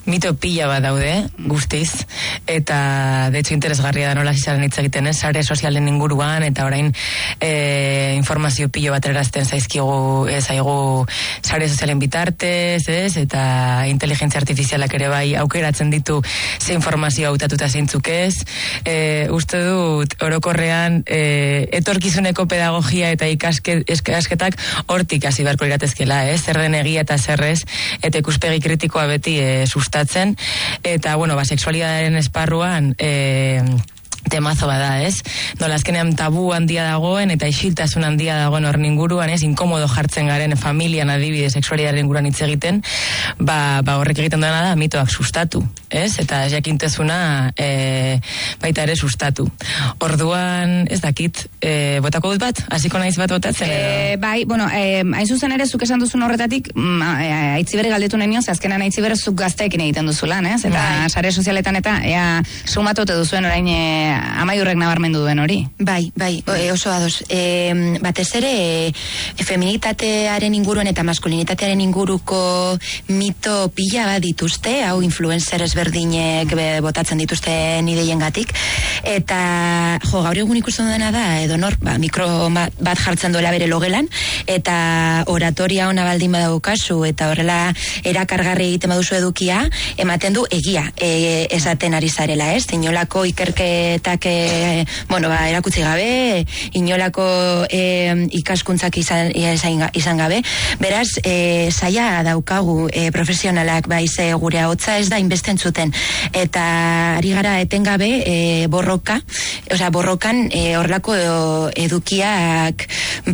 Mito pila bat daude, guztiz, eta de hecho interesgarria da nola zizaren hitz egiten, sare sozialen inguruan, eta orain informazio pilo bat erazten zaigu sare sozialen bitartez, eta inteligentzia artifizialak ere bai aukeratzen ditu ze informazio hautatuta zeintzuk ez. Uste dut, orokorrean, etorkizuneko pedagogia eta ikasketak hortik hasi beharko liratezkela, zer den egia eta zer ez, eta ikuspegi kritikoa beti sustatzen, eta, bueno, sexualidadaren esparruan, temazo bada, Nola azkenean tabu handia dagoen eta isiltasun handia dagoen horren inguruan, inkomodo jartzen garen familian adibidez sexualidadaren inguruan hitz egiten, horrek egiten duena da mitoak sustatu, eta jakintezuna baita ere sustatu. Orduan, ez dakit, botako dut bat? Hasiko naiz bat botatzen? Bai, bueno, hain zuzen ere zuk esan duzun horretatik, Aitziberri galdetu nahi nioz, azkenan Aitziberri zuk gazteekin egiten duzu lan, eta sare sozialetan eta sumatote duzuen orain amaiurrek nabarmendu duen hori. Bai, oso ados. Batez ere, feminitatearen inguruan eta maskulinitatearen inguruko mito pila bat dituzte, hau influencer ezberdinek botatzen dituzten ideiengatik, eta gaur egun ikusten dena da, edonor, mikro bat jartzen duela bere logelan, eta oratoria ona baldin badaukazu, eta horrela erakargarri egiten baduzu edukia, ematen du egia esaten ari zarela, inolako ikerketak erakutsi gabe, inolako ikaskuntzak izan gabe, beraz zaila daukagu profesionalak baize gure ahotsa ez da inbesten zuten, eta ari gara etengabe borrokan horrelako edukiak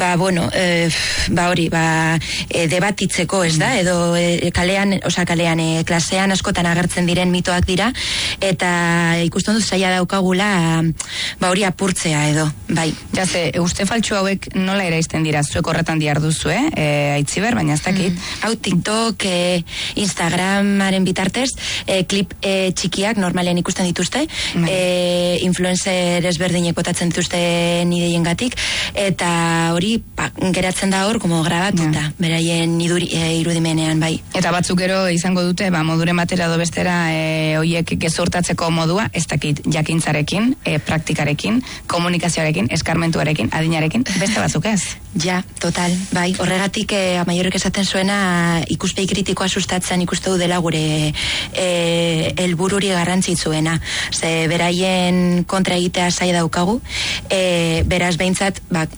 debatitzeko, ez da, edo kalean klasean askotan agertzen diren mitoak dira, eta ikusten dut zaila daukagula hori apurtzea edo, bai. Jaze, uste faltsu hauek nola eraizten dira, zuek horretan diarduzu, Aitziber, baina ez dakit. Hau TikTok, Instagramaren bitartez, klip txikiak normalean ikusten dituzte, influencer ezberdinek botatzen dituzten ideiengatik, eta hori geratzen da hor, como grabatuta, beraien irudimenean, bai. Eta batzuk gero izango dute, moduren batera edo bestera, hoiek gezurtatzeko modua, ez dakit jakintzarekin, praktikarekin, komunikazioarekin, eskarmentuarekin, adinarekin, beste batzuk ez? Ja, total, bai. Horregatik, amaiorek esaten zuena, ikuspegi kritikoa sustatzen ikuste du dela gure helbururi garrantzitsuena. Ze beraien kontra egitea zaila daukagu, beraz behintzat,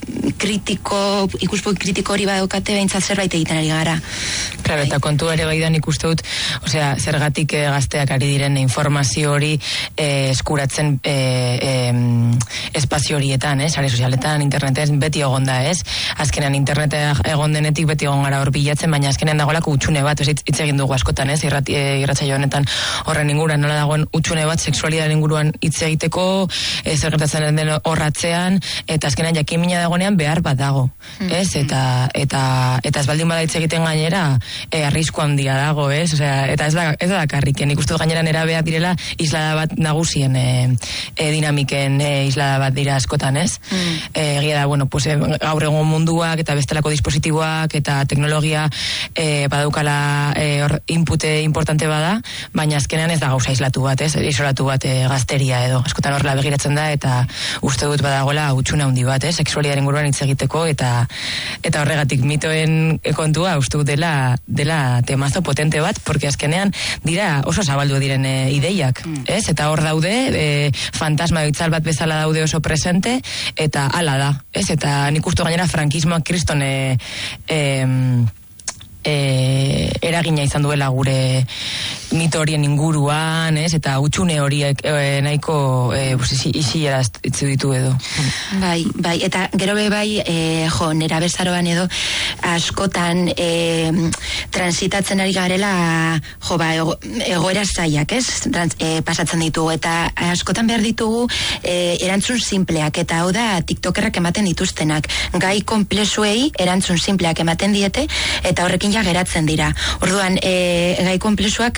ikuspegi kritiko hori badaukate, behintzat zerbait egiten ari gara. Claro, eta kontu ere baidan ikuste dut, zergatik gazteak ari diren informazio hori eskuratzen espazio horietan, sare sozialetan, interneten, beti egon da, azkenean interneta egon denetik beti egon gara hor bilatzen, baina azkenean dagoelako utxune bat, hitz egin dugu askotan, irratsaio honetan horren inguruan, nola dagoen utxune bat sexualidadaren inguruan hitz egiteko, zer gertatzen den horratzean, eta azkenean jakimina dagoenean behar bat dago, eta ez baldin bada hitz egiten gainera, arrisku handia dago, eta ez da karriken, ikustu gainera nerabeak direla islada bat nagusien dinamiken islada bat dira askotan, egia da, gaur egun munduak eta bestelako dispositiboak eta teknologia badaukala inpute importante bada, baina azkenean ez da gauza islatu bat, isolatu bat gazteria edo, askotan horrela begiratzen da, eta uste dut badagoela utxuna handi bat, sexualidaren inguruan hitz egiteko, eta horregatik mitoen kontua uste dut dela temazo potente bat, porque azkenean dira oso zabaldu diren ideiak, eta hor daude, fantasma itzal bat bezala daude oso presente, eta hala da, eta nik uste gainera frankismoak kriston eragina izan duela gure mito horien inguruan, eta utxune horiek nahiko itzi ditu edo. Bai, eta gero bai, nera bezaroan edo askotan transitatzen ari garela egoera zaiak, pasatzen ditugu, eta askotan behar ditugu erantzun simpleak, eta hau da tiktokerrak ematen dituztenak, gai konplexuei erantzun simpleak ematen diete, eta horrekin ja geratzen dira. Orduan, gai konplexuak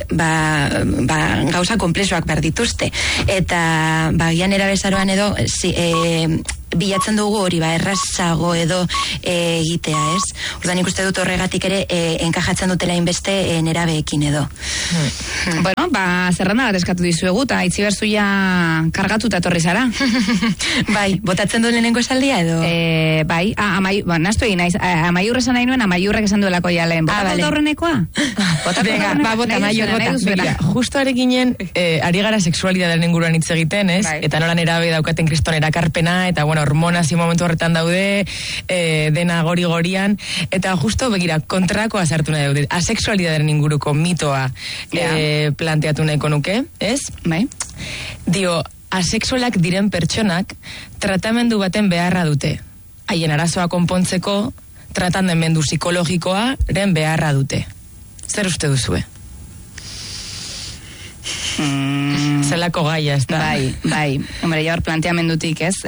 gauza konplexuak behar dituzte, eta gian erabezaroan edo bilatzen dugu hori errazago edo egitea, ez? Ordan ikuste dut horregatik ere enkajatzen dutela inbeste nerabeekin edo. Bueno, zerrenda bat eskatu dizuegu, eta Aitziber zuia kargatuta etorri zara. Bai, botatzen duen lehenengo esaldia edo? Bai, nastu egin naiz, Amaiur esan nahi nuen, Amaiurrek esan duelako ja lehen. Botatu da horrenekoa? Bota, Amaiur, bota. Justo arekinen, ari gara sexualidadearen inguruan hitz egiten, ez? Eta nola nerabe daukaten kriston erakarpena, eta bueno, hormonazio momentu horretan daude, dena gori-gorian, eta justo, begira, kontrakoa sartu nahi daude, asexualidadearen inguruko mitoa planteatu nahiko nuke, ez? Bai. Dio, asexualak diren pertsonak tratamendu baten beharra dute. Haien arazoa konpontzeko, tratamendu psikologikoaren beharra dute. Zer uste duzue? Zelako gaia, ez da? Bai. Hombre, ja hor planteamendutik, ez?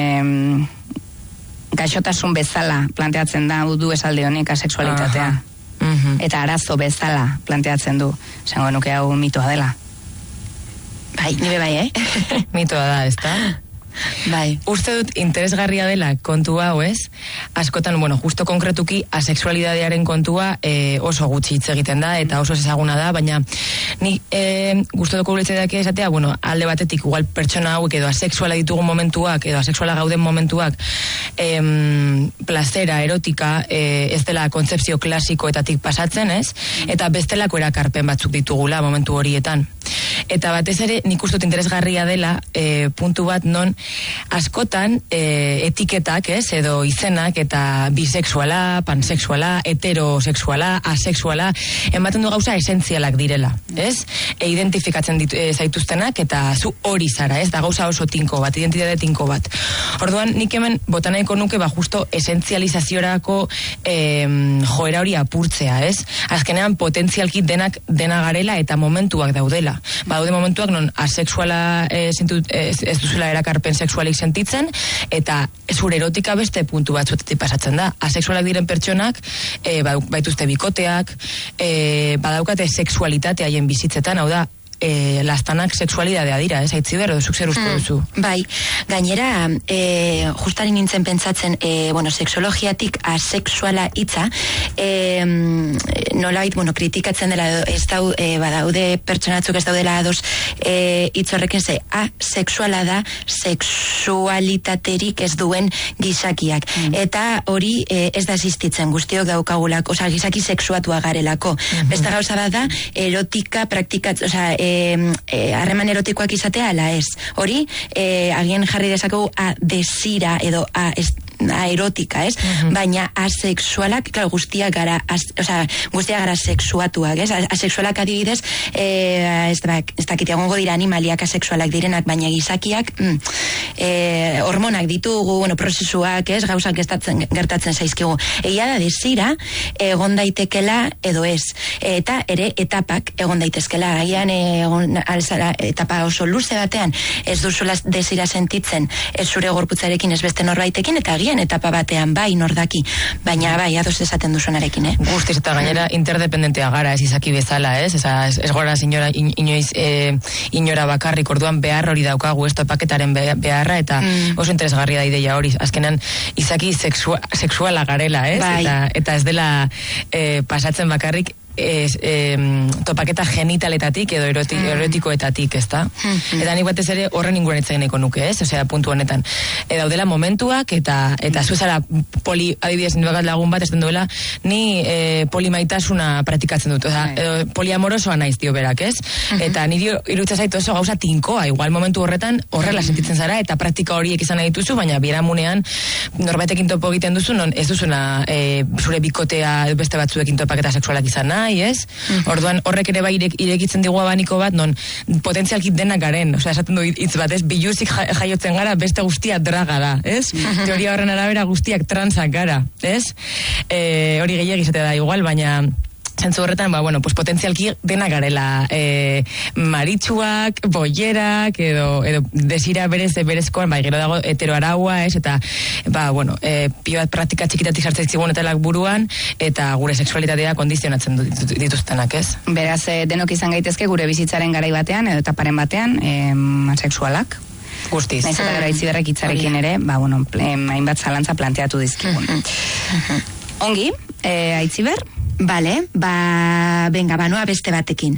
Gaixotasun bezala planteatzen da du esalde honek asexualitatea. Eta arazo bezala planteatzen du. Zango nuke hau mitoa dela. Bai, nire bai, Mitoa da, ez da? Bai. Uste dut interesgarria dela kontu hau, ez? Askotan, bueno, justo konkretuki asexualidadearen kontua oso gutxi hitz egiten da eta oso ezaguna da, baina ni gustatuko guretzaidak esatea, bueno, alde batetik igual pertsona hauek edo asexuala ditugun momentuak edo asexuala gauden momentuak plazera, erotika ez dela kontzepzio klasikoetatik pasatzen, ez? Eta bestelako erakarpen batzuk ditugula momentu horietan. Eta batez ere, nik uste dut interesgarria dela puntu bat non askotan etiketak, ez, edo izenak eta bisexuala, pansexuala, heterosexuala, asexuala, ematen du gauza esentzialak direla, ez? Identifikatzen zaituztenak eta zu hori zara, ez? Da gauza oso tinko bat, identitate tinko bat. Orduan, nik hemen botanaiko nuke justo esentzializaziorako joera hori apurtzea, ez? Azkenean potentzialki dena garela eta momentuak daudela. Badaude momentuak non asexuala ez duzula erakarpen sexualik sentitzen, eta zure erotika beste puntu batzuetetik pasatzen da. Asexualak diren pertsonak baituzte bikoteak, badaukate sexualitatea haien bizitzetan, hau da, lastanak sexualidadea dira, ez? Aitziber, edo zuk zer uste duzu? Bai, gainera, justari nintzen pentsatzen, bueno, sexologiatik asexuala hitza, nolabait, bueno, kritikatzen dela, ez badaude pertsonatzuk ez daudela ados hitz horrekin ze, asexuala da sexualitaterik ez duen gizakiak. Eta hori ez da existitzen guztiok daukagulako, oza, gizaki sexuatua garelako. Beste gauza bat da, erotika praktikatzen, oza, harreman erotikoak izatea, ala ez. Hori, agian jarri dezakegu desira edo erotika, ez? Baina asexualak, claro, guztiak gara sexuatuak, ez? Asexualak adibidez, ez dakit egongo dira animaliak asexualak direnak, baina gizakiak hormonak ditugu, bueno, prozesuak, ez? Gauzak gertatzen zaizkigu. Egia da desira egon daitekela edo ez. Eta ere etapak egon daitezkela. Agian etapa oso luze batean ez duzula desira sentitzen ez zure gorputzarekin ez beste norbaitekin, eta agian etapa batean bai nordaki, baina bai ados esaten duzunarekin, Guztiz eta gainera interdependentea gara, ez izaki bezala, ez? Ez gora inoiz inora bakarrik, orduan behar hori daukagu, ez topaketaren beharra, eta oso interesgarria da ideia hori. Azkenan izaki sexuala garela, ez? Bai. Eta ez dela pasatzen bakarrik topaketa genitaletatik edo erotikoetatik, ez da? Eta nik batez ere horren inguruan itzegin nahiko nuke, ez? Osea, puntu honetan. Daudela momentuak eta zuezara adibidez nire bat lagun bat esten duela, ni polimaitasuna praktikatzen dut, edo poliamorosoa naiz dio berak, ez? Eta niri irutza zaitu oso gauza tinkoa, igual momentu horretan horrela sentitzen zara, eta praktika horiek izan nahi dituzu, baina bieramunean norbaitekin topo egiten duzu, non ez duzuna zure bikotea beste batzuekin topaketa sexualak izan ez? Orduan horrek ere bai irekitzen digu abaniko bat, non potentzialki denak garen, osea, esaten du hitz bat, ez? Biluzik jaiotzen gara, beste guztia draga da, ez? Teoria horren arabera guztiak transak gara, ez? Hori gehiago izatea da igual, baina zentzu horretan, bueno, pues potentzialki dena garela maritsuak, boierak, edo desira berezkoan, gero dago heteroaraua, ez, eta, bueno, pio bat praktika txikitatik sartzen zigun etalak buruan, eta gure sexualitatea kondizionatzen dituztenak, ez? Beraz, denok izan gaitezke gure bizitzaren garai batean, edo etaparen batean, sexualak. Guztiz. Naiz eta gero Aitziberrek hitzarekin ere, hainbat zalantza planteatu dizkigun. Ongi, Aitziber? Vale, venga, noa beste batekin.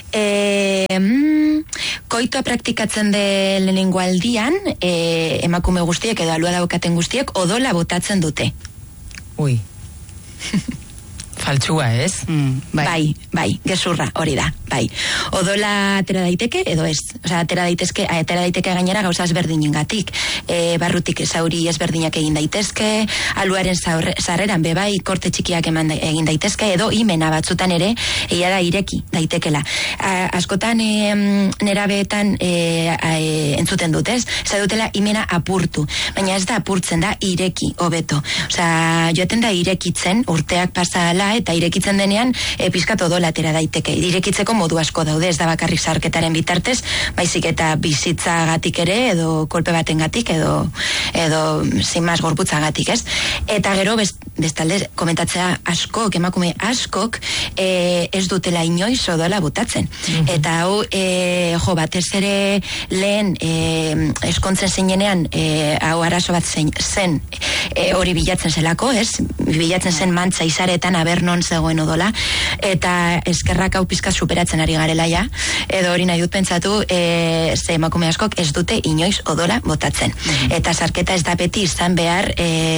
Koitoa praktikatzen de lehenengo aldian, emakume guztiek edo alua daukaten guztiek odola botatzen dute. Ui. Faltsua, ez? Bai, gezurra, hori da, bai. Odola atera daiteke, edo ez. Osea, atera daiteke gainera gauza ezberdinengatik. Barrutik zauri ezberdinak egin daitezke, aluaren sarreran bai, korte txikiak egin daitezke, edo imena batzutan ere, egia da ireki daitekela. Askotan nerabeetan entzuten dut, ez? Ez dutela imena apurtu, baina ez da apurtzen da ireki, hobeto. Osea, joaten da irekitzen, urteak pasala, eta irekitzen denean pizkat odola atera daiteke. Irekitzeko modu asko daude, ez da bakarrik sarketaren bitartez, baizik eta bizitzagatik ere, edo kolpe batengatik, edo zinmaz gorputzagatik, ez? Eta gero, bestalde, komentatzea askok, emakume askok, ez dutela inoiz odola botatzen. Eta hau, batez ere lehen eskontzen zinenean, hau arazo bat zen, hori bilatzen zelako, ez? Bilatzen zen mantza izaretan non zegoen odola, eta eskerrak hau pizka superatzen ari garela ja, edo hori nahi dut pentsatu, ze emakume askok ez dute inoiz odola botatzen. Eta sarketa ez da beti izan behar,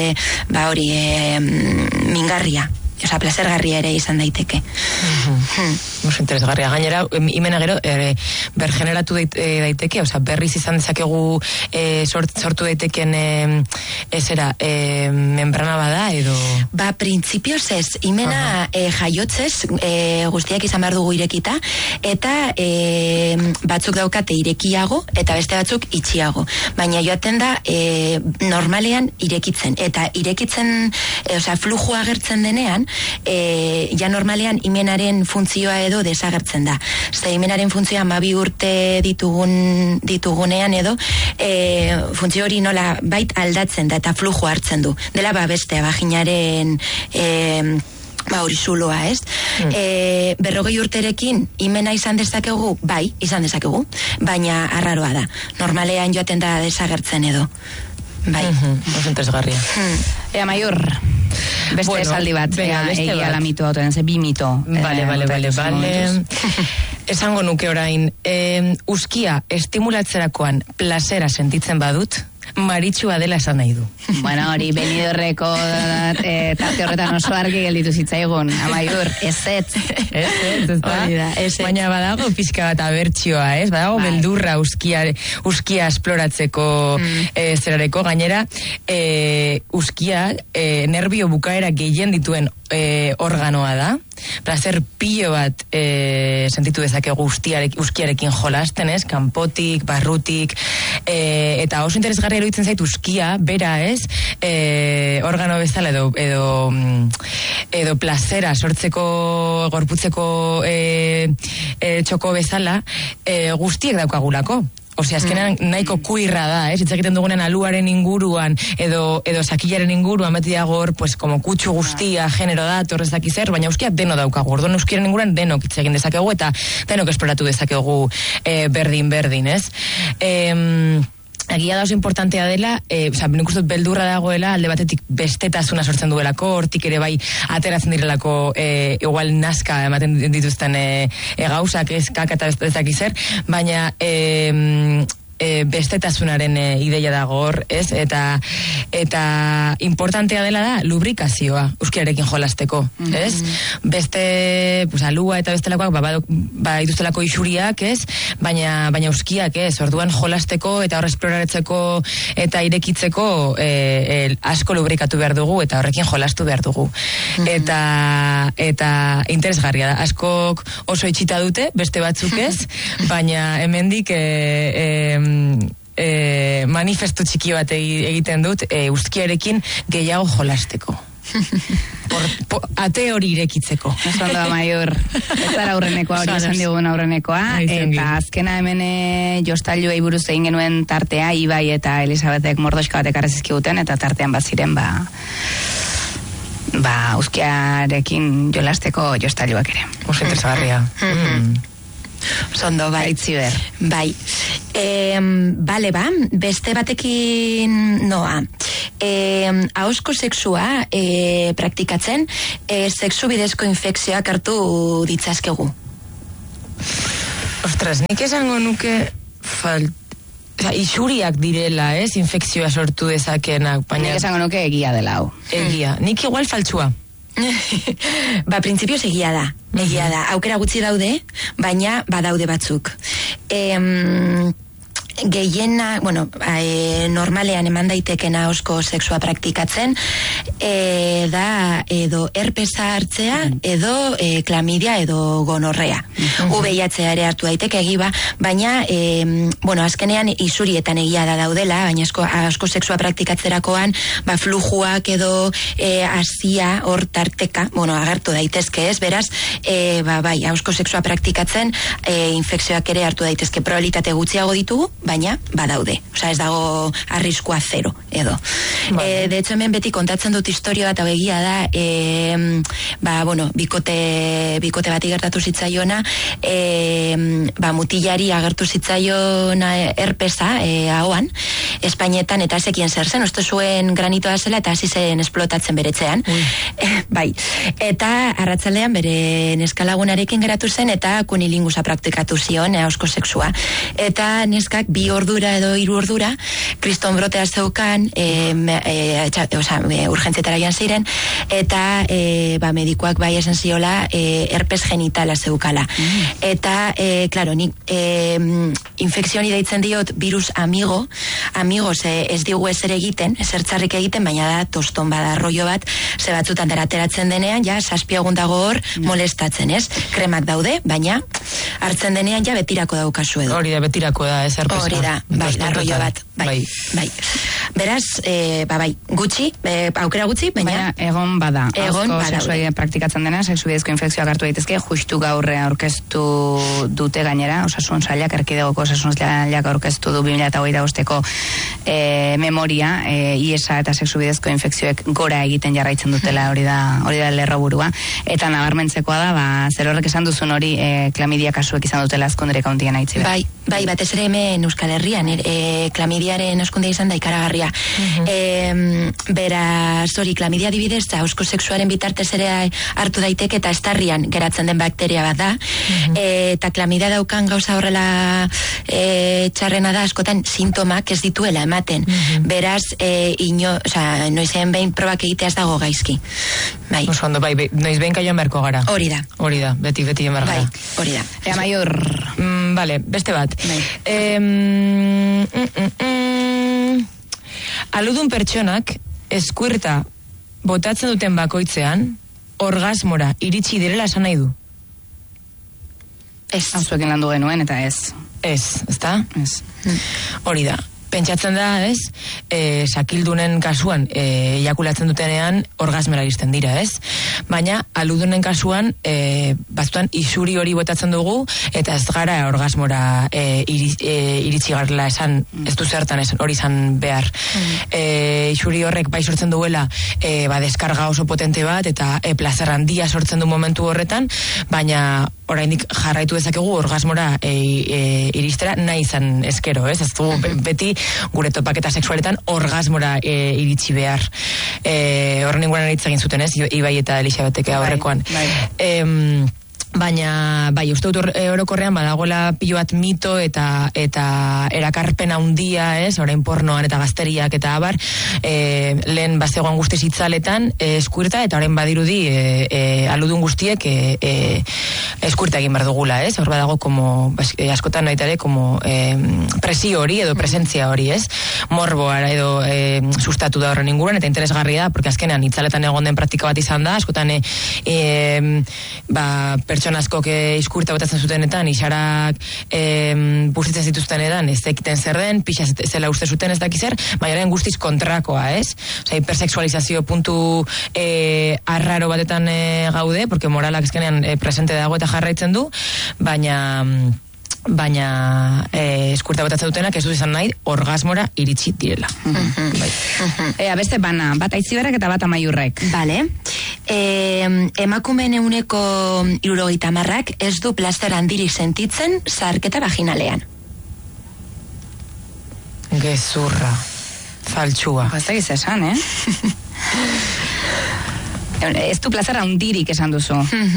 mingarria. Osa, plazergarria ere izan daiteke. Oso interesgarria. Gainera, imena gero, bergeneratu daiteke, osa, berriz izan dezakegu sortu daiteken membrana bada, edo... Printzipioz ez, imena jaiotzez, guztiak izan behar dugu irekita, eta batzuk daukate irekiago, eta beste batzuk itxiago. Baina joaten da, normalean irekitzen. Eta irekitzen, flujua agertzen denean, ja normalean imenaren funtzioa edo desagertzen da. Ze imenaren funtzioa 12 urte ditugunean edo funtzio hori nola bait aldatzen da eta flujo hartzen du. Dela bestea vaginaren hori zuloa, ez? 40 urterekin imena izan dezakegu, bai, izan dezakegu, baina arraroa da. Normalean joaten da desagertzen edo. Bai. Oso interesgarria. Ea Maior, beste esaldi bat, egia la mito hauten, bi mito. Vale. Esango nuke orain, uskia estimulatzerakoan plazera sentitzen badut, Maritxua dela esan nahi du. Bueno, hori, Benidorreko tarte horretan oso argi gelditu zitzaigun, Amaiur, ez. Baina badago pixka bat abertzioa, ez? Badago beldurra uskia esploratzeko zerareko, gainera, uskia nervio bukaera gehien dituen organoa da. Plazer pilo bat sentitu dezakegu uskiarekin jolasten, ez? Kanpotik, barrutik, eta oso interesgarria iruditzen zait uskia, bera, ez? Organo bezala edo plazera sortzeko, gorputzeko txoko bezala, guztiek daukagulako. Osea, azkenean nahiko kuirra da, hitz egiten dugunen aluaren inguruan edo sakilaren inguruan beti dago hor, pues como kutsu guztia, genero da, torrez daki zer, baina uskia deno daukagu. Orduan uskiaren inguruan denok hitz egin dezakegu eta denok esploratu dezakegu berdin, ez? Egia da oso importantea dela, nik uste beldurra dagoela, alde batetik bestetasuna sortzen duelako, hortik ere bai ateratzen direlako igual nazka ematen dituzten gauzak, eskak eta ez dakiz zer, baina bestetasunaren ideia dago hor, ez? Eta importantea dela da lubrikazioa uskiarekin jolasteko, ez? Beste, pues, alua eta bestelakoak dituztelako isuriak, ez? Baina uskiak, ez? Orduan jolasteko eta hor esploratzeko eta irekitzeko asko lubrikatu behar dugu eta horrekin jolastu behar dugu. Eta interesgarria da. Askok oso itxita dute, beste batzuk ez, baina hemendik manifestu txiki bat egiten dut uskiarekin gehiago jolasteko. Ate hori irekitzeko. Eso da Maior. Ez da aurrenekoa hori esan digun aurrenekoa. Eta azkena hemen jostailuei buruz egin genuen tartea, Ibai eta Elisabetek mordoxka batek arrezizkiguten, eta tartean baziren uskiarekin jolasteko jostailuak ere. Oso interesgarria. Zondo, bai. Aitziber. Bai. Bale ba, beste batekin noa. Ahosko sexua praktikatzen, sexu bidezko infekzioak hartu ditzazkegu. Ostras, nik esango nuke isuriak direla, infekzioa sortu dezakenak, baina... Nik esango nuke egia dela hau. Egia, nik igual faltsua. Printzipioz egia da. Aukera gutxi daude, baina badaude batzuk. Gehiena, normalean eman daitekena ahosko sexua praktikatzen, da edo herpesa hartzea, edo klamidia edo gonorrea. VIH ere hartu daiteke egiba, baina, azkenean isurietan egia da daudela, baina ahosko sexua praktikatzerakoan, flujuak edo hasia hor tarteka, agertu daitezke ez, beraz, ahosko sexua praktikatzen, infekzioak ere hartu daitezke, probabilitate gutxiago ditugu, baina badaude. Osa, ez dago arriskua zero, edo. De hecho, hemen beti kontatzen dut historio bat, hau egia da, bikote bati gertatu zitzaiona, mutilari agertu zitzaiona herpesa, ahoan, Espainetan, eta ezekien zer zen, uste zuen granitoa zela, eta hasi zen esplotatzen beretzean. Eta arratzaldean bere neskalagunarekin geratu zen, eta kunilingusa praktikatu zion, ahosko sexua. Eta neskak 2 ordura edo 3 ordura, kriston brotea zeukan, urgentzietara joan ziren, eta medikoak bai esan ziola herpes genitala zeukala. Eta, klaro, nik infekzioni deitzen diot virus amigo ez digu ezer egiten, ezer txarrik egiten, baina da toston bada rollo bat, ze batzutan ateratzen denean, ja, 7 egun dago hor molestatzen, ez? Kremak daude, baina hartzen denean ja betirako daukazu edo. Hori da, betirako da, ez herpesa. Hori da, da rollo bat. Beraz, gutxi, aukera gutxi, baina egon bada. Egon bada. Sexualidad praktikatzen dena, sexu bidezko infekzioak hartu daitezke, justu gaurre aurkeztu dute gainera, osasun sailak, erkidegoko osasun sailak aurkeztu du 2025ko memoria, IESA eta sexu bidezko infekzioek gora egiten jarraitzen dutela, hori da lerroburua, eta nabarmentzekoa da, zer horrek esan duzun hori, klamidia kasuek izan dutela azkundere kauntian aitzi. Bai, batez ere hemen Euskal Herrian, klamidiaren oskundea izan da ikaragarria. Beraz, hori, klamidia dibidez, ahosko sexuaren bitartez ere hartu daiteke, eta estarrian geratzen den bakteria bat da, eta klamidia daukan gauza horrela txarrena da, askotan sintomak ez dituela ematen. Beraz, noizen behin probak egitea ez dago gaizki. Oso ondo, noiz behin kaioan beharko gara. Hori da, beti joan gara. Hori da. Ea maior. Vale, beste bat. Aludun pertsonak eskuirta botatzen duten bakoitzean orgasmora iritsi direla esan nahi du. Ez. Hauzuekin landu genuen eta ez. Ezta? Ez. Hori da. Pentsatzen da, ez? Sakildunen kasuan ejakulatzen dutenean orgasmera iristen dira, ez? Baina aludunen kasuan batzutan isuri hori botatzen dugu eta ez gara orgasmora iritsi garela esan, ez du zertan esan, hori izan behar. Isuri horrek bai sortzen duela deskarga oso potente bat eta plazer handia sortzen du momentu horretan, baina oraindik jarraitu dezakegu orgasmora iristera nahi izan eskero, ez? Ez du beti gure topaketa sexualetan orgasmora iritsi behar. Horren inguran eritz egin zuten, ez? Ibai eta Elisabeteke aurrekoan. Baina, uste dut orokorrean badagoela pilo bat mito eta erakarpena handia, ez? Orain pornoan eta gazteriak eta abar, lehen bazegoan guztiz itzaletan eskuirta, eta orain badirudi aludun guztiek eskuirta egin behar dugula, ez? Hor badago askotan nahi ere presio hori edo presentzia hori, ez? Morboa edo sustatu da horren inguruan, eta interesgarria da, porque azkenean itzaletan egon den praktika bat izan da, askotan pertsona askok iskurta botatzen zutenetan, isarak bustitzen zituzten edan, ez ekiten zer den, pixa zela uste zuten ez dakizer, baina guztiz kontrakoa, ez? Osa, hipersexualizazio puntu arraro batetan gaude, porque moralak eskenean presente dago eta jarraitzen du, baina eskurta botatzen dutenak ez du izan nahi orgasmora iritsi direla. Beste bana, bat aitziberrek eta bat amaiurrek. Bale. Emakumeen 70% ez du plazer handirik sentitzen zaharketa vaginalean. Gezurra. Faltsua. Ez esan, Ez du plazera hundirik esan duzu.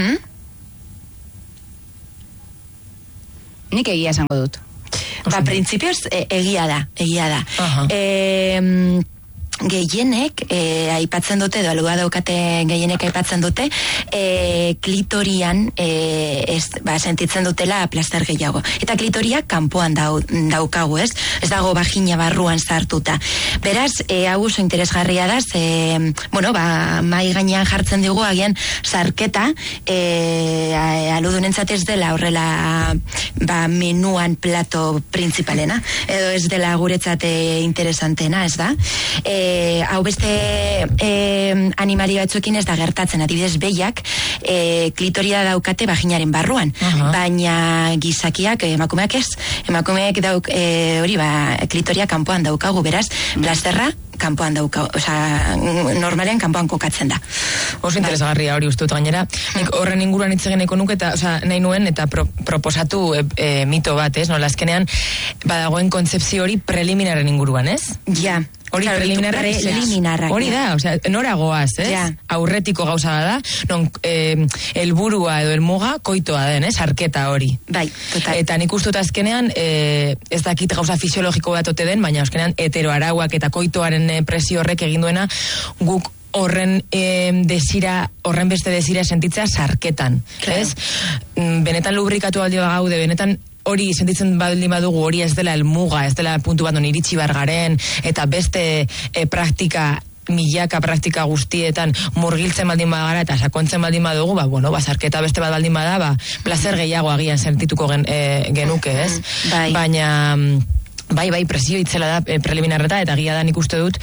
Nik egia esango dut. Printzipioz egia da. Gehienek aipatzen dute, edo aluga daukaten gehienek aipatzen dute, klitorian sentitzen dutela plazer gehiago. Eta klitoria kanpoan daukagu, ez? Ez dago vagina barruan sartuta. Beraz, hau oso interesgarria da, mai gainean jartzen digu agian sarketa, aludunentzat ez dela horrela menuan plato principalena, edo ez dela guretzat interesantena, ez da? Hau beste animali batzuekin ez da gertatzen, adibidez behiak klitoria daukate vaginaren barruan, baina gizakiak, emakumeak ez, emakumeak klitoria kanpoan daukagu, beraz, plazerra kanpoan daukagu, normalean kanpoan kokatzen da. Oso interesgarria hori ustut gainera. Nik horren inguruan hitz egin nahiko nuke, eta nahi nuen eta proposatu mito bat, ez? Nola azkenean badagoen kontzepzio hori preliminaren inguruan, ez? Ja. Hori preliminarra. Hori da, nora goaz, ez? Ja. Aurretiko gauza da, non helburua edo helmuga koitoa den, ez? Arketa hori. Bai, total. Eta nik ustut azkenean, ez dakit gauza fisiologiko bat ote den, baina azkenean heteroarauak eta koitoaren presio horrek egin duena, guk horren beste desira sentitzea sarketan, ez? Benetan lubrikatu aldi gaude, benetan hori sentitzen baldin badugu, hori ez dela helmuga, ez dela puntu bat non iritsi bargaren, eta beste milaka praktika guztietan murgiltzen baldin badagara eta sakontzen baldin badugu, sarketa beste bat baldin bada, plazer gehiago agian sentituko genuke, ez? Baina Bai, presio itzela da preliminarreta, eta egia da nik uste dut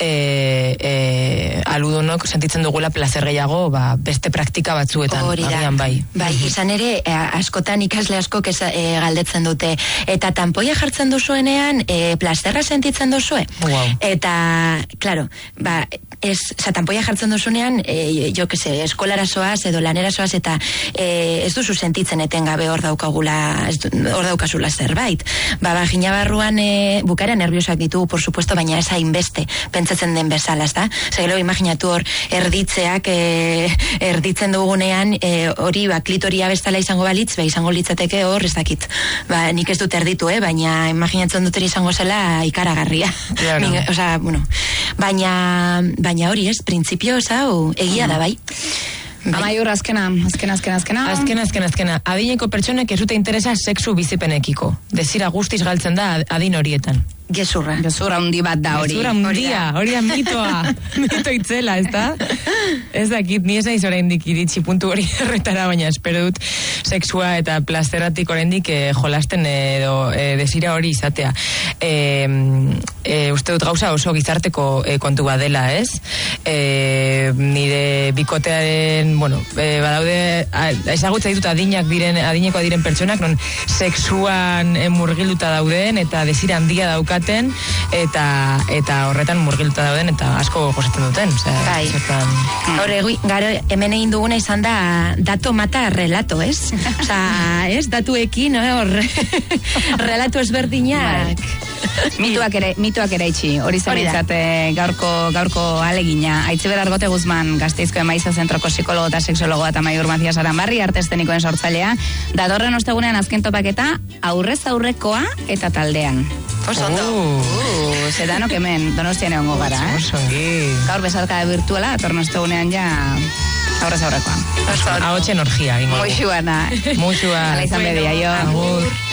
aludonok sentitzen dugula plazer gehiago beste praktika batzuetan. Agian bai. Bai, izan ere, askotan ikasle askok galdetzen dute. Eta tanpoia jartzen duzuenean, plazerra sentitzen duzue? Wow. Eta, klaro, tanpoia jartzen duzunean, eskolara zoaz edo lanera zoaz, eta ez duzu sentitzen etengabe hor daukazula zerbait. Vagina barruan bukara nerviosak ditugu, por supuesto, baina ez hainbeste pentsatzen den bezala, ez da? Zegelo, imaginatu hor, erditzen dugunean, hori, klitoria bestala izango balitz, izango litzateke hor, ez dakit. Nik ez dut erditu, baina imaginatzen dut izango zela ikaragarria. Claro. Baina hori ez, printzipio, egia da, bai. Amaiur, azkena. Adineko pertsonek ez dute interesa sexu bizipenekiko. Desira guztiz galtzen da adin horietan. Gezurra hundi bat da hori. Gezurra hundia, hori da mitoa. Mito itzela, ez da? Ez dakit, ni ez naiz oraindik iritsi puntu hori erretara, baina espero dut sexua eta plazeratik oraindik jolasten edo desira hori izatea. Uste dut gauza oso gizarteko kontu bat dela, ez? Nire bikotearen, badaude, ezagutza ditut adineko diren pertsonak, non sexuan murgilduta dauden, eta desira handia daukaten, eta horretan murgilduta dauden, eta asko gozatzen duten. Bai. Garo, hemen egin duguna izan da dato mata relato, ez? Ez, datuekin, relato ezberdinak. Mituak ere itxi. Hori zen gaurko alegina. Aitziber Argote Guzman, Gasteizko Emaiza Zentroko psikologo eta sexologoa eta Amaiur Macias Aranbarri, arte eszenikoen sortzailea. Datorren ostegunean azken topaketa aurrez aurrekoa eta taldean. Zedanok hemen, Donostian egongo gara, Gaur bezalka virtuala, datorren ostegunean ja aurrez aurrekoa. Ahotxe energia. Muixua. Ala izan bedia, jo. Agur.